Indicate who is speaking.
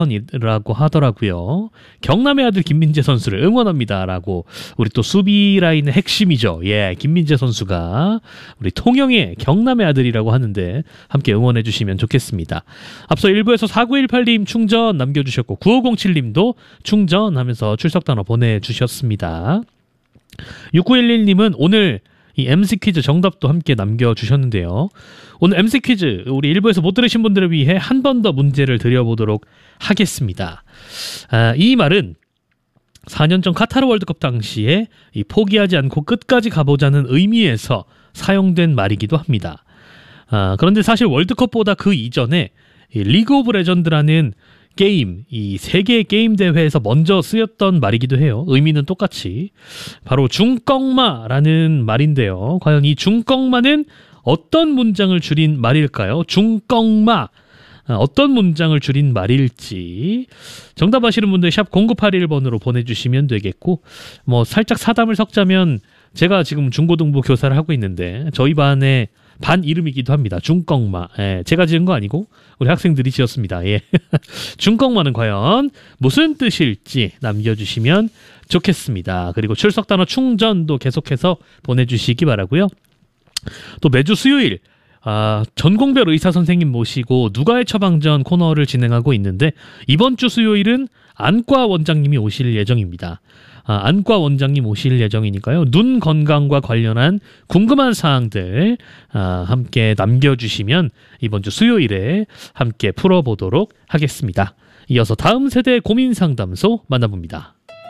Speaker 1: 이라고 하더라고요. 경남의 아들 김민재 선수를 응원합니다라고. 우리 또 수비 라인의 핵심이죠. 예, 김민재 선수가 우리 통영의 경남의 아들이라고 하는데 함께 응원해 주시면 좋겠습니다. 앞서 1부에서 4918님 충전 남겨주셨고 9507님도 충전하면서 출석 단어 보내주셨습니다. 6911님은 오늘 이 MC 퀴즈 정답도 함께 남겨주셨는데요. 오늘 MC 퀴즈 우리 일부에서 못 들으신 분들을 위해 한 번 더 문제를 드려보도록 하겠습니다. 이 말은 4년 전 카타르 월드컵 당시에 이 포기하지 않고 끝까지 가보자는 의미에서 사용된 말이기도 합니다. 그런데 사실 월드컵보다 그 이전에 이 리그 오브 레전드라는 게임, 이 세계 게임 대회에서 먼저 쓰였던 말이기도 해요. 의미는 똑같이. 바로 중꺽마라는 말인데요. 과연 이 중꺽마는 어떤 문장을 줄인 말일까요? 중꺽마. 어떤 문장을 줄인 말일지 정답 아시는 분들 샵 0981번으로 보내주시면 되겠고, 뭐 살짝 사담을 섞자면 제가 지금 중고등부 교사를 하고 있는데 저희 반의 반 이름이기도 합니다. 중꺽마. 예, 제가 지은 거 아니고 우리 학생들이 지었습니다. 예. 중꺽마는 과연 무슨 뜻일지 남겨주시면 좋겠습니다. 그리고 출석 단어 충전도 계속해서 보내주시기 바라고요. 또 매주 수요일 전공별 의사 선생님 모시고 누가의 처방전 코너를 진행하고 있는데 이번 주 수요일은 안과 원장님이 오실 예정입니다. 안과 원장님 오실 예정이니까요. 눈 건강과 관련한 궁금한 사항들 함께 남겨주시면 이번 주 수요일에 함께 풀어보도록 하겠습니다. 이어서 다음 세대 고민 상담소 만나봅니다.